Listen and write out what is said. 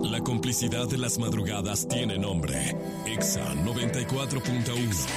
La complicidad de las madrugadas tiene nombre. Exa 94.1.